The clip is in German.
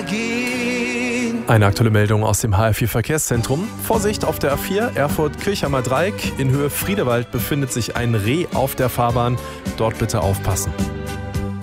gehen. Eine aktuelle Meldung aus dem HR4-Verkehrszentrum. Vorsicht auf der A4 Erfurt-Kirchheimer Dreieck. In Höhe Friedewald befindet sich ein Reh auf der Fahrbahn. Dort bitte aufpassen.